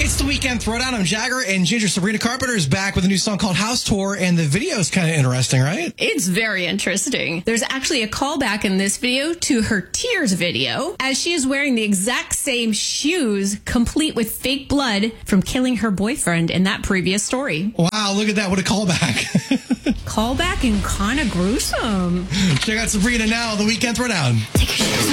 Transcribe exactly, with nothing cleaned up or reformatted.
It's the Weekend Throwdown. I'm Jagger, and Ginger. Sabrina Carpenter is back with a new song called House Tour, and the video is kind of interesting, right? It's very interesting. There's actually a callback in this video to her Tears video, as she is wearing the exact same shoes, complete with fake blood from killing her boyfriend in that previous story. Wow, look at that. What a callback. Callback and kind of gruesome. Check out Sabrina now, the Weekend Throwdown. Take your shoes